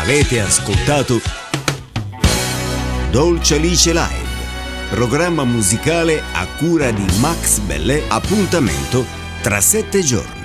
Avete ascoltato Dolce Alice Live, programma musicale a cura di Max Bellè. Appuntamento tra 7 giorni.